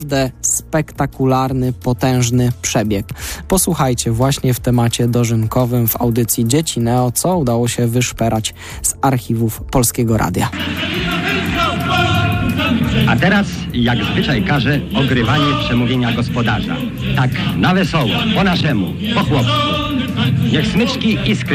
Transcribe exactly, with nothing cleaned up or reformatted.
spektakularny, potężny przebieg. Posłuchajcie właśnie w temacie dożynkowym w audycji Dzieci Neo, co udało się wyszperać z archiwów Polskiego Radia. A teraz, jak zwyczaj każe, ogrywanie przemówienia gospodarza. Tak, na wesoło, po naszemu, po chłopsku. Niech smyczki iskry